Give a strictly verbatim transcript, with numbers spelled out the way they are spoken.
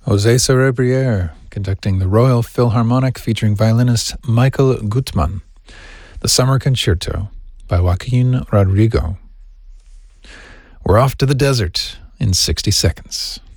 José Cerebriere conducting the Royal Philharmonic featuring violinist Michael Gutmann. The Summer Concerto by Joaquin Rodrigo. We're off to the desert in sixty seconds.